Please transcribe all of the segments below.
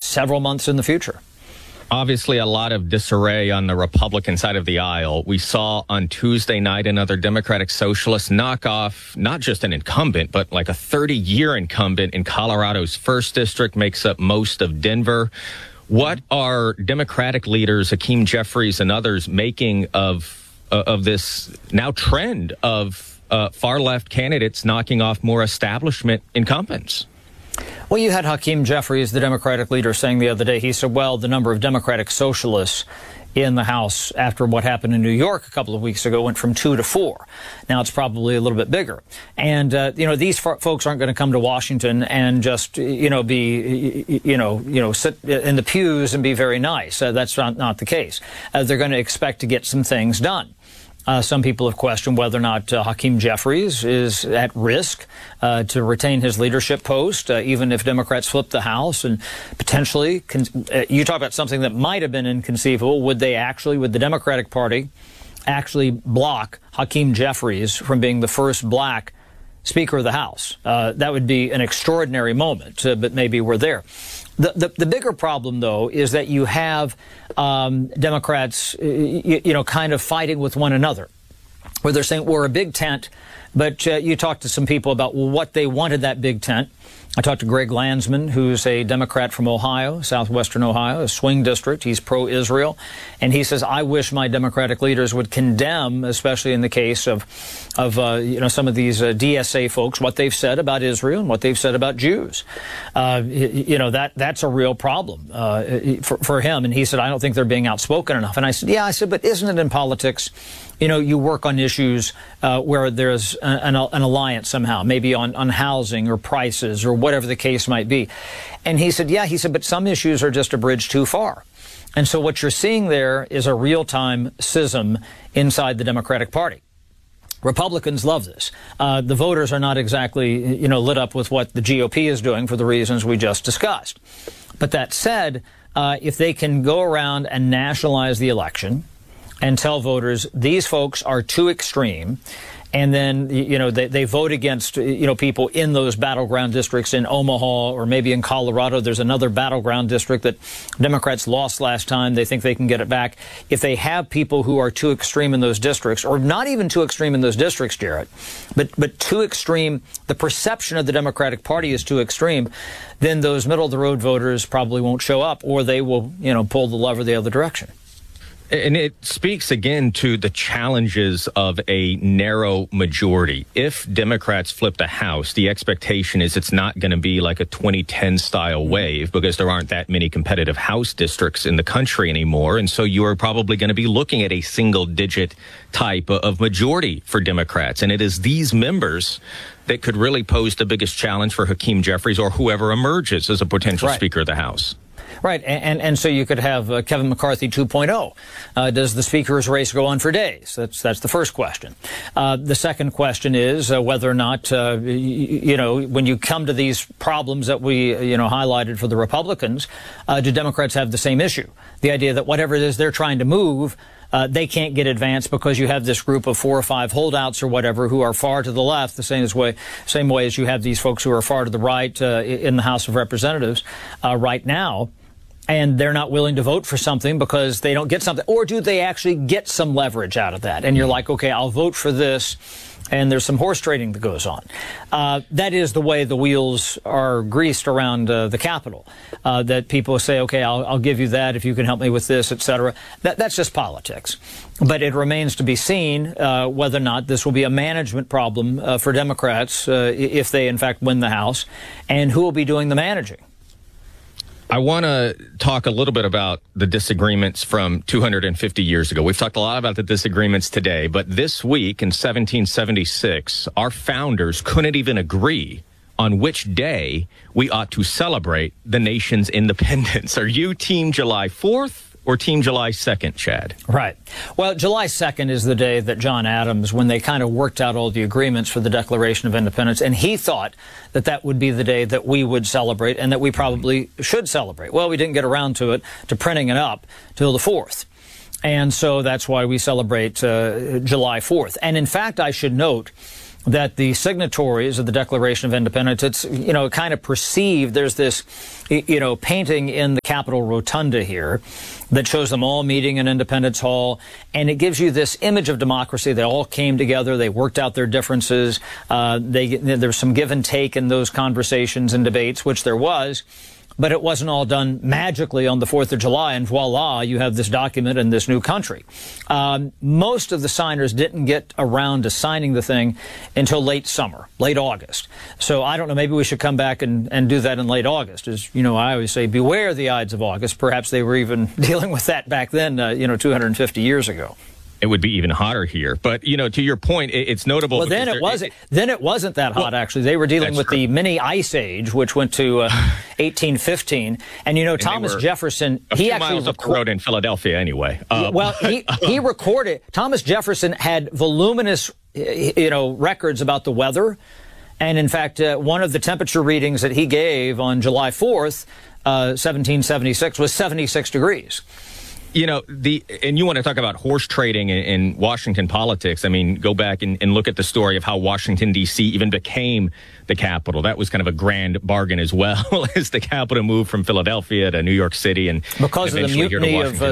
several months in the future. Obviously, a lot of disarray on the Republican side of the aisle. We saw on Tuesday night another Democratic Socialist knock off not just an incumbent, but like a 30-year incumbent in Colorado's 1st District, makes up most of Denver. What are Democratic leaders, Hakeem Jeffries and others, making of this now trend of far-left candidates knocking off more establishment incumbents? Well, you had Hakeem Jeffries, the Democratic leader, saying the other day, he said, well, the number of Democratic socialists in the House after what happened in New York a couple of weeks ago went from 2 to 4. Now it's probably a little bit bigger. And, these folks aren't going to come to Washington and just, sit in the pews and be very nice. That's not the case. They're going to expect to get some things done. Some people have questioned whether or not Hakeem Jeffries is at risk to retain his leadership post, even if Democrats flip the House. And potentially, you talk about something that might have been inconceivable. Would the Democratic Party actually block Hakeem Jeffries from being the first black Speaker of the House? That would be an extraordinary moment, but maybe we're there. The bigger problem, though, is that you have Democrats, kind of fighting with one another, where they're saying we're a big tent, but you talk to some people about what they wanted that big tent. I talked to Greg Landsman, who's a Democrat from Ohio, southwestern Ohio, a swing district. He's pro-Israel. And he says, I wish my Democratic leaders would condemn, especially in the case of some of these DSA folks, what they've said about Israel and what they've said about Jews. That's a real problem for him. And he said, I don't think they're being outspoken enough. And I said, but isn't it in politics? You work on issues where there's an alliance somehow, maybe on housing or prices or whatever the case might be. And he said, but some issues are just a bridge too far. And so what you're seeing there is a real-time schism inside the Democratic Party. Republicans love this. The voters are not exactly, lit up with what the GOP is doing for the reasons we just discussed. But that said, if they can go around and nationalize the election and tell voters these folks are too extreme, and then, they vote against, people in those battleground districts in Omaha or maybe in Colorado. There's another battleground district that Democrats lost last time. They think they can get it back. If they have people who are too extreme in those districts, or not even too extreme in those districts, Jarrett, but too extreme, the perception of the Democratic Party is too extreme, then those middle-of-the-road voters probably won't show up, or they will, pull the lever the other direction. And it speaks again to the challenges of a narrow majority. If Democrats flip the House, the expectation is it's not going to be like a 2010 style wave, because there aren't that many competitive House districts in the country anymore. And so you are probably going to be looking at a single digit type of majority for Democrats. And it is these members that could really pose the biggest challenge for Hakeem Jeffries or whoever emerges as a potential Speaker of the House. Right, and so you could have Kevin McCarthy 2.0. Does the speaker's race go on for days? That's the first question. The second question is whether or not, when you come to these problems that we, highlighted for the Republicans, do Democrats have the same issue? The idea that whatever it is they're trying to move, they can't get advanced because you have this group of 4 or 5 holdouts or whatever who are far to the left, the same way as you have these folks who are far to the right in the House of Representatives right now. And they're not willing to vote for something because they don't get something. Or do they actually get some leverage out of that? And you're like, okay, I'll vote for this. And there's some horse trading that goes on. That is the way the wheels are greased around the Capitol. That people say, okay, I'll give you that if you can help me with this, et cetera. That's just politics. But it remains to be seen whether or not this will be a management problem for Democrats if they, in fact, win the House, and who will be doing the managing. I want to talk a little bit about the disagreements from 250 years ago. We've talked a lot about the disagreements today, but this week in 1776, our founders couldn't even agree on which day we ought to celebrate the nation's independence. Are you Team July 4th? Or Team July 2nd, Chad? Right. Well, July 2nd is the day that John Adams, when they kind of worked out all the agreements for the Declaration of Independence, and he thought that that would be the day that we would celebrate and that we probably should celebrate. Well, we didn't get around to printing it up till the 4th. And so that's why we celebrate July 4th. And in fact, I should note that the signatories of the Declaration of Independence, it's, kind of perceived, there's this, painting in the Capitol Rotunda here that shows them all meeting in Independence Hall, and it gives you this image of democracy. They all came together, they worked out their differences, there's some give and take in those conversations and debates, which there was. But it wasn't all done magically on the 4th of July, and voila, you have this document in this new country. Most of the signers didn't get around to signing the thing until late summer, late August. So I don't know, maybe we should come back and do that in late August. As I always say, beware the Ides of August. Perhaps they were even dealing with that back then, 250 years ago. It would be even hotter here. But, to your point, it's notable. Well, then it wasn't that hot, actually. They were dealing with the mini ice age, which went to 1815. And, Thomas Jefferson, he actually miles up the road in Philadelphia anyway. He recorded. Thomas Jefferson had voluminous, records about the weather. And in fact, one of the temperature readings that he gave on July 4th, 1776, was 76 degrees. And you want to talk about horse trading in Washington politics. I mean, go back and look at the story of how Washington, D.C. even became the capital. That was kind of a grand bargain as well as the capital moved from Philadelphia to New York City. And because of the mutiny of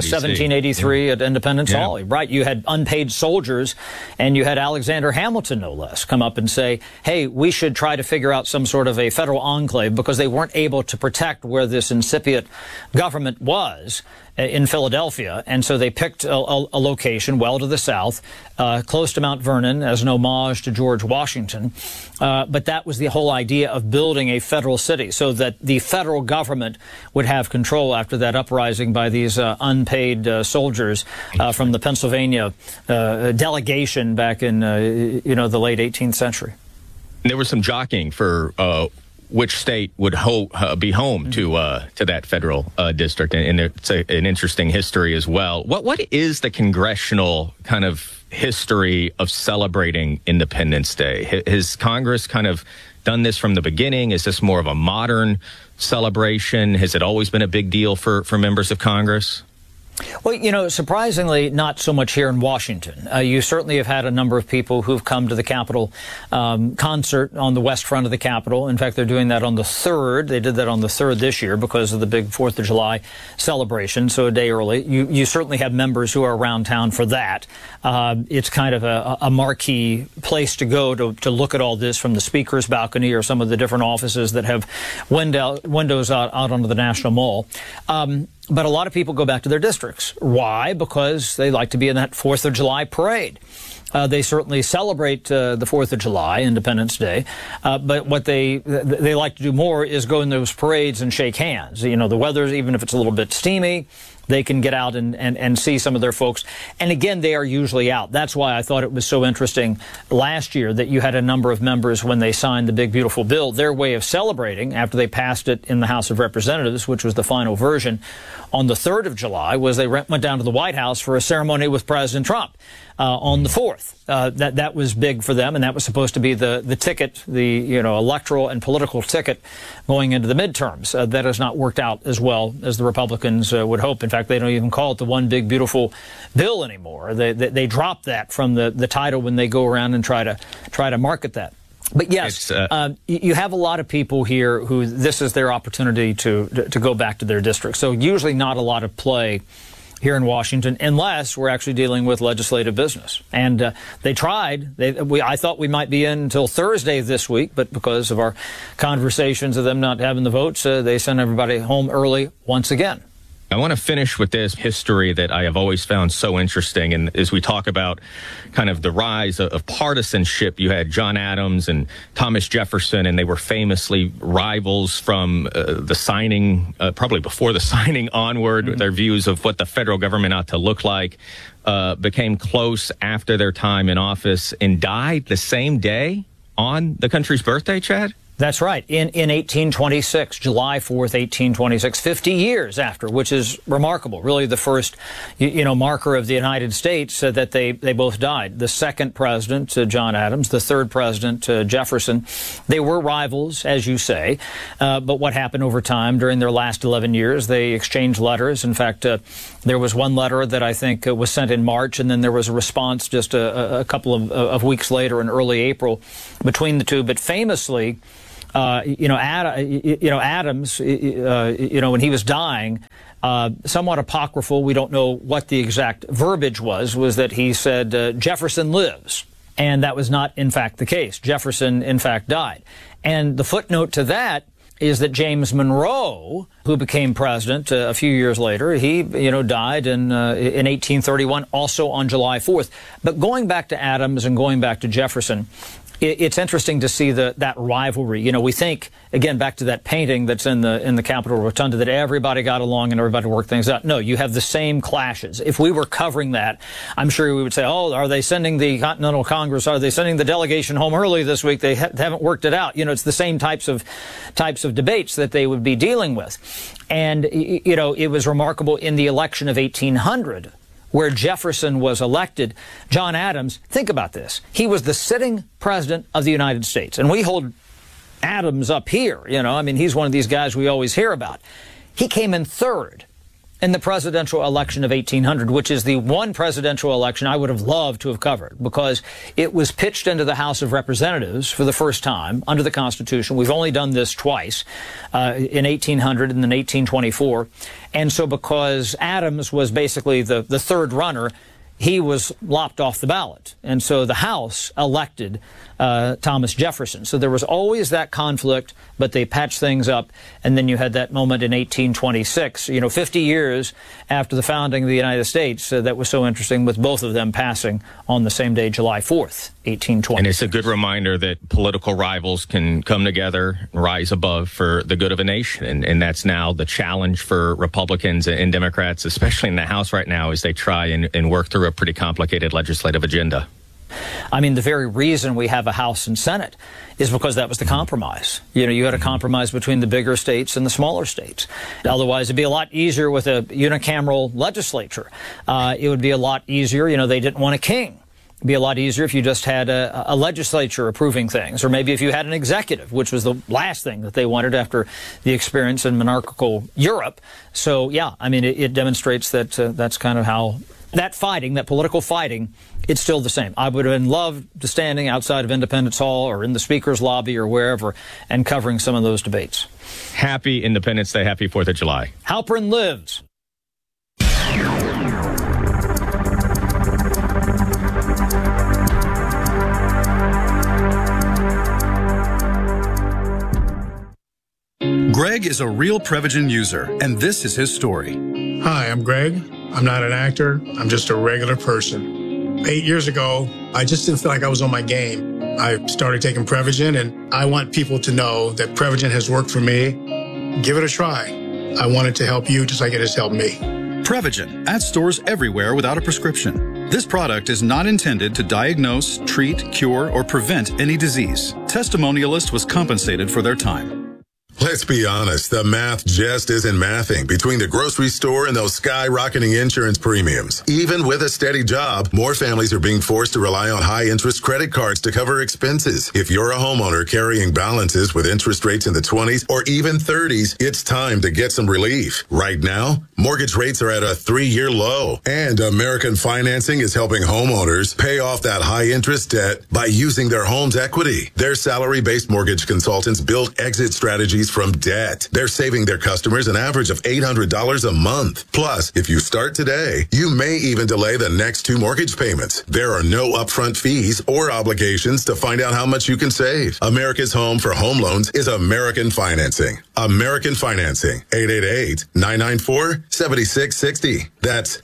1783 at Independence Hall. Right. You had unpaid soldiers, and you had Alexander Hamilton, no less, come up and say, hey, we should try to figure out some sort of a federal enclave, because they weren't able to protect where this incipient government was in Philadelphia. And so they picked a location well to the south, close to Mount Vernon, as an homage to George Washington. But that was the whole idea of building a federal city, so that the federal government would have control after that uprising by these unpaid soldiers from the Pennsylvania delegation back in the late 18th century. There was some jockeying for which state would be home to that federal district, and it's an interesting history as well. What is the congressional kind of history of celebrating Independence Day? Has Congress kind of done this from the beginning? Is this more of a modern celebration? Has it always been a big deal for members of Congress? Well, surprisingly, not so much here in Washington. You certainly have had a number of people who've come to the Capitol concert on the west front of the Capitol. In fact, they're doing that on the 3rd. They did that on the 3rd this year because of the big 4th of July celebration, so a day early. You certainly have members who are around town for that. It's kind of a marquee place to go to look at all this from the Speaker's balcony or some of the different offices that have windows out onto the National Mall. But a lot of people go back to their districts. Why? Because they like to be in that 4th of July parade. They certainly celebrate the 4th of July, Independence Day, but what they like to do more is go in those parades and shake hands. The weather, even if it's a little bit steamy, they can get out and see some of their folks. And again, they are usually out. That's why I thought it was so interesting last year that you had a number of members, when they signed the big, beautiful bill, their way of celebrating after they passed it in the House of Representatives, which was the final version, on the 3rd of July, was they went down to the White House for a ceremony with President Trump on the 4th. That was big for them, and that was supposed to be the ticket, the electoral and political ticket going into the midterms. That has not worked out as well as the Republicans would hope. In fact, they don't even call it the one big beautiful bill anymore. They dropped that from the title when they go around and try to market that. But yes, you have a lot of people here who this is their opportunity to go back to their district. So usually not a lot of play here in Washington, unless we're actually dealing with legislative business. And they tried. I thought we might be in until Thursday this week, but because of our conversations of them not having the votes, they sent everybody home early once again. I want to finish with this history that I have always found so interesting. And as we talk about kind of the rise of partisanship, you had John Adams and Thomas Jefferson, and they were famously rivals from the signing, probably before the signing onward, with their views of what the federal government ought to look like, became close after their time in office and died the same day on the country's birthday, Chad? That's right. In 1826, July 4th, 1826, 50 years after, which is remarkable. Really the first, marker of the United States that they both died. The second president, John Adams, the third president, Jefferson, they were rivals, as you say. But what happened over time during their last 11 years, they exchanged letters. In fact, there was one letter that I think was sent in March, and then there was a response just a couple of weeks later in early April between the two. But famously, Adams, when he was dying, somewhat apocryphal, we don't know what the exact verbiage was that he said, Jefferson lives. And that was not, in fact, the case. Jefferson, in fact, died. And the footnote to that is that James Monroe, who became president a few years later, he, died in 1831, also on July 4th. But going back to Adams and going back to Jefferson, it's interesting to see that rivalry. We think, again, back to that painting that's in the Capitol Rotunda, that everybody got along and everybody worked things out. No, you have the same clashes. If we were covering that, I'm sure we would say, oh, are they sending the Continental Congress? Are they sending the delegation home early this week? They haven't worked it out. It's the same types of debates that they would be dealing with. And, it was remarkable in the election of 1800, where Jefferson was elected. John Adams, think about this. He was the sitting president of the United States. And we hold Adams up here, he's one of these guys we always hear about. He came in third in the presidential election of 1800, which is the one presidential election I would have loved to have covered, because it was pitched into the House of Representatives for the first time under the Constitution. We've only done this twice, in 1800 and then 1824. And so because Adams was basically the third runner, he was lopped off the ballot. And so the House elected Thomas Jefferson. So there was always that conflict, but they patched things up. And then you had that moment in 1826, 50 years after the founding of the United States, that was so interesting, with both of them passing on the same day, July 4th, 1820. And it's a good reminder that political rivals can come together, rise above for the good of a nation. And that's now the challenge for Republicans and Democrats, especially in the House right now, as they try and work through a pretty complicated legislative agenda. The very reason we have a House and Senate is because that was the compromise. You had a compromise between the bigger states and the smaller states. Otherwise, it'd be a lot easier with a unicameral legislature. It would be a lot easier. They didn't want a king. It'd be a lot easier if you just had a legislature approving things, or maybe if you had an executive, which was the last thing that they wanted after the experience in monarchical Europe. So, yeah, it demonstrates that that's kind of how that political fighting, it's still the same. I would have loved to standing outside of Independence Hall or in the Speaker's lobby or wherever and covering some of those debates. Happy Independence Day. Happy 4th of July. Halpern lives. Greg is a real Prevagen user, and this is his story. Hi, I'm Greg. I'm not an actor. I'm just a regular person. 8 years ago, I just didn't feel like I was on my game. I started taking Prevagen, and I want people to know that Prevagen has worked for me. Give it a try. I want it to help you just like it has helped me. Prevagen, at stores everywhere without a prescription. This product is not intended to diagnose, treat, cure, or prevent any disease. Testimonialist was compensated for their time. Let's be honest, the math just isn't mathing between the grocery store and those skyrocketing insurance premiums. Even with a steady job, more families are being forced to rely on high-interest credit cards to cover expenses. If you're a homeowner carrying balances with interest rates in the 20s or even 30s, it's time to get some relief. Right now, mortgage rates are at a 3-year low, and American Financing is helping homeowners pay off that high-interest debt by using their home's equity. Their salary-based mortgage consultants build exit strategies from debt. They're saving their customers an average of $800 a month. Plus, if you start today, you may even delay the next 2 mortgage payments. There are no upfront fees or obligations to find out how much you can save. America's home for home loans is American Financing. American Financing. 888-994-7660. That's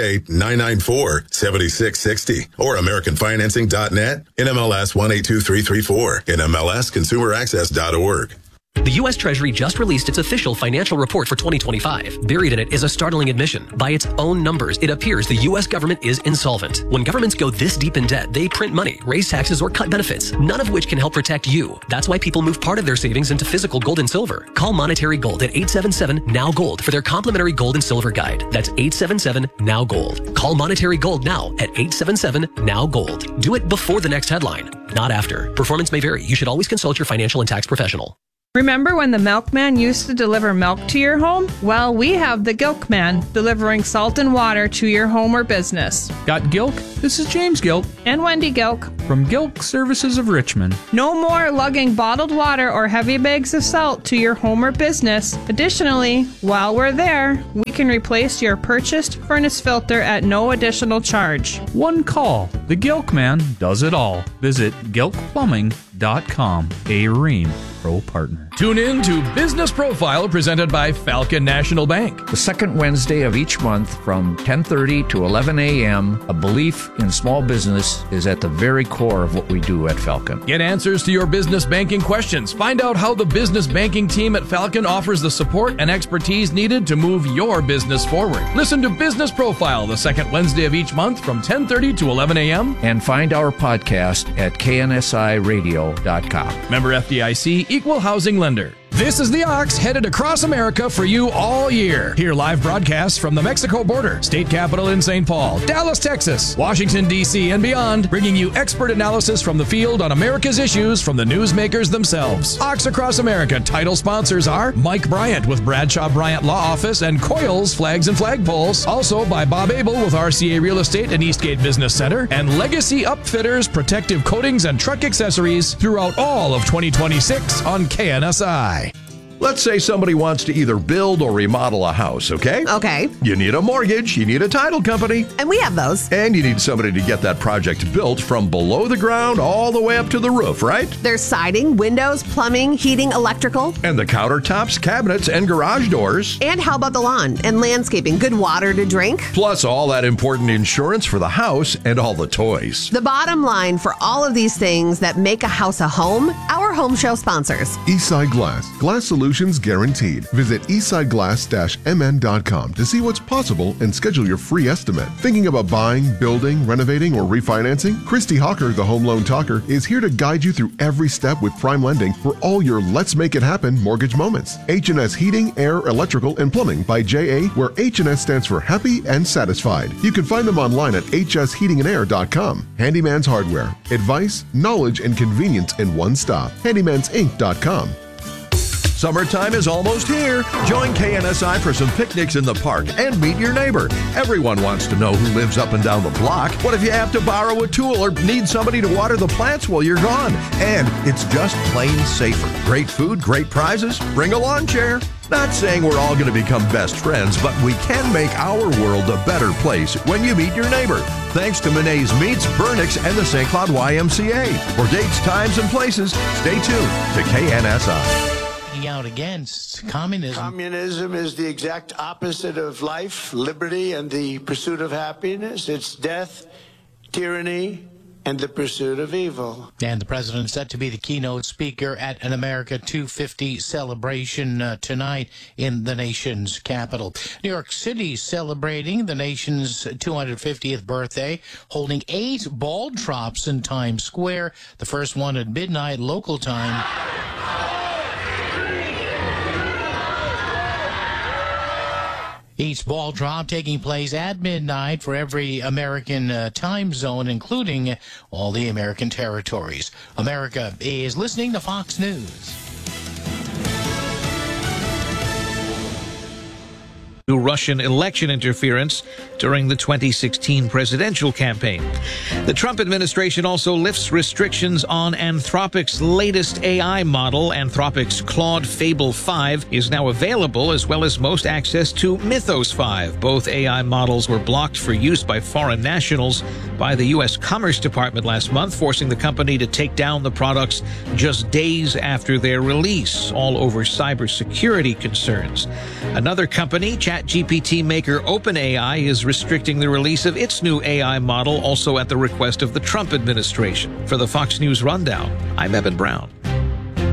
888-994-7660. Or AmericanFinancing.net. NMLS 182334. NMLS ConsumerAccess.org. The U.S. Treasury just released its official financial report for 2025. Buried in it is a startling admission. By its own numbers, it appears the U.S. government is insolvent. When governments go this deep in debt, they print money, raise taxes, or cut benefits, none of which can help protect you. That's why people move part of their savings into physical gold and silver. Call Monetary Gold at 877-NOW-GOLD for their complimentary gold and silver guide. That's 877-NOW-GOLD. Call Monetary Gold now at 877-NOW-GOLD. Do it before the next headline, not after. Performance may vary. You should always consult your financial and tax professional. Remember when the milkman used to deliver milk to your home? Well, we have the Gilkman, delivering salt and water to your home or business. Got Gilk? This is James Gilk. And Wendy Gilk. From Gilk Services of Richmond. No more lugging bottled water or heavy bags of salt to your home or business. Additionally, while we're there, we can replace your purchased furnace filter at no additional charge. One call. The Gilkman does it all. Visit gilkplumbing.com. A Rheem Pro Partner. Tune in to Business Profile presented by Falcon National Bank. The second Wednesday of each month from 10:30 to 11 a.m., a belief in small business is at the very core of what we do at Falcon. Get answers to your business banking questions. Find out how the business banking team at Falcon offers the support and expertise needed to move your business forward. Listen to Business Profile the second Wednesday of each month from 10:30 to 11 a.m. And find our podcast at knsiradio.com. Member FDIC, Equal Housing Lender. This is the Ox, headed across America for you all year. Hear live broadcasts from the Mexico border, state capital in St. Paul, Dallas, Texas, Washington, D.C., and beyond, bringing you expert analysis from the field on America's issues from the newsmakers themselves. Ox Across America title sponsors are Mike Bryant with Bradshaw Bryant Law Office and Coils Flags and Flagpoles. Also by Bob Abel with RCA Real Estate and Eastgate Business Center, and Legacy Upfitters, protective coatings, and truck accessories throughout all of 2026 on KNSI. Let's say somebody wants to either build or remodel a house, okay? Okay. You need a mortgage, you need a title company. And we have those. And you need somebody to get that project built from below the ground all the way up to the roof, right? There's siding, windows, plumbing, heating, electrical. And the countertops, cabinets, and garage doors. And how about the lawn and landscaping? Good water to drink. Plus all that important insurance for the house and all the toys. The bottom line for all of these things that make a house a home, our home show sponsors. Eastside Glass. Glass solutions guaranteed. Visit eastsideglass-mn.com to see what's possible and schedule your free estimate. Thinking about buying, building, renovating, or refinancing? Christy Hawker, the Home Loan Talker, is here to guide you through every step with prime lending for all your Let's Make It Happen mortgage moments. H&S Heating, Air, Electrical, and Plumbing by J.A., where H&S stands for happy and satisfied. You can find them online at hsheatingandair.com. Handyman's Hardware. Advice, knowledge, and convenience in one stop. handymansinc.com. Summertime is almost here. Join KNSI for some picnics in the park and meet your neighbor. Everyone wants to know who lives up and down the block. What if you have to borrow a tool or need somebody to water the plants while you're gone? And it's just plain safer. Great food, great prizes. Bring a lawn chair. Not saying we're all going to become best friends, but we can make our world a better place when you meet your neighbor. Thanks to Monet's Meats, Burnix, and the St. Cloud YMCA. For dates, times, and places, stay tuned to KNSI. Out against communism. Communism is the exact opposite of life, liberty, and the pursuit of happiness. It's death, tyranny, and the pursuit of evil. And the president is set to be the keynote speaker at an America 250 celebration tonight in the nation's capital. New York City celebrating the nation's 250th birthday, holding 8 ball drops in Times Square, the first one at midnight local time. Each ball drop taking place at midnight for every American time zone, including all the American territories. America is listening to Fox News. To Russian election interference during the 2016 presidential campaign. The Trump administration also lifts restrictions on Anthropic's latest AI model. Anthropic's Claude Fable 5 is now available, as well as most access to Mythos 5. Both AI models were blocked for use by foreign nationals by the U.S. Commerce Department last month, forcing the company to take down the products just days after their release, all over cybersecurity concerns. Another company, ChatGPT maker OpenAI, is restricting the release of its new AI model, also at the request of the Trump administration. For the Fox News Rundown, I'm Evan Brown.